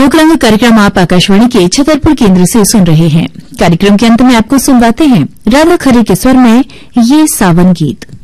लोकरंग कार्यक्रम आप आकाशवाणी के छतरपुर केंद्र से सुन रहे हैं। कार्यक्रम के अंत में आपको सुनवाते हैं राधा खरे के स्वर में ये सावन गीत।